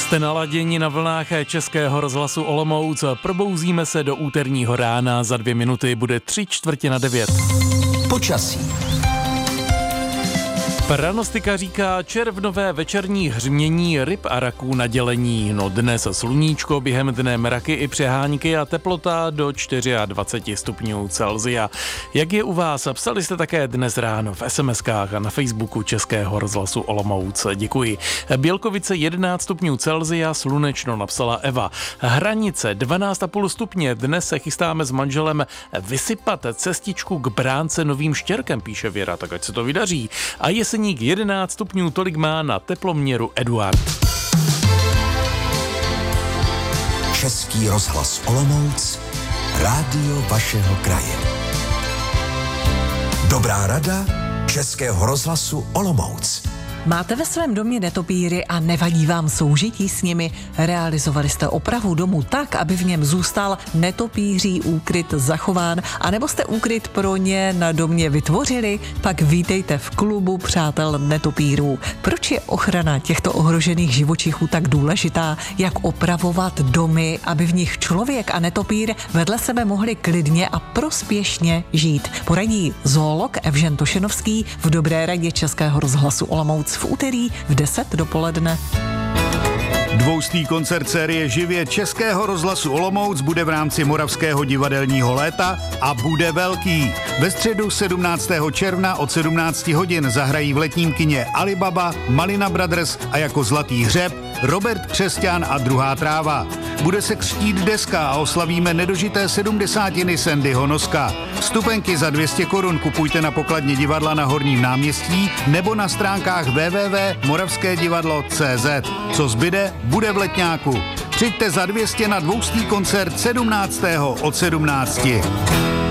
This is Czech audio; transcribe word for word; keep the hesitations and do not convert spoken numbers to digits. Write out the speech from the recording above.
Jste naladěni na vlnách Českého rozhlasu Olomouc. Probouzíme se do úterního rána. Za dvě minuty bude tři čtvrtě na devět. Počasí. Pranostika říká červnové večerní hřmění ryb a raků na dělení. No dnes sluníčko, během dne mraky i přehánky a teplota do dvacet čtyři stupňů Celsia. Jak je u vás? Psali jste také dnes ráno v es em eskách a na Facebooku Českého rozhlasu Olomouc. Děkuji. Bělkovice jedenáct stupňů Celsia, slunečno, napsala Eva. Hranice dvanáct a půl stupně. Dnes se chystáme s manželem vysypat cestičku k bránce Novým Štěrkem, píše Věra, tak ať se to vydaří. A jestli jedenáct stupňů, tolik má na teploměru Eduard. Český rozhlas Olomouc, rádio vašeho kraje. Dobrá rada Českého rozhlasu Olomouc. Máte ve svém domě netopíry a nevadí vám soužití s nimi? Realizovali jste opravu domu tak, aby v něm zůstal netopíří úkryt zachován, anebo jste úkryt pro ně na domě vytvořili? Pak vítejte v klubu přátel netopírů. Proč je ochrana těchto ohrožených živočichů tak důležitá? Jak opravovat domy, aby v nich člověk a netopír vedle sebe mohli klidně a prospěšně žít? Poradí zoolog Evžen Tošenovský v Dobré radě Českého rozhlasu Olomouc v úterý v deset dopoledne. Dvoustý koncert série Živě Českého rozhlasu Olomouc bude v rámci Moravského divadelního léta a bude velký. Ve středu sedmnáctého června od sedmnáct hodin zahrají v letním kině Alibaba, Malina Brothers a jako zlatý hřeb Robert Křesťan a Druhá tráva. Bude se křtít deska a oslavíme nedožité sedmdesátiny Sandyho Noska. Vstupenky za dvě stě korun kupujte na pokladně divadla na Horním náměstí nebo na stránkách w w w tečka moravské divadlo tečka cé zet. Co zbyde, bude v Letňáku. Přijďte za dvě stě na dvoustý koncert sedmnáctého od sedmnácti.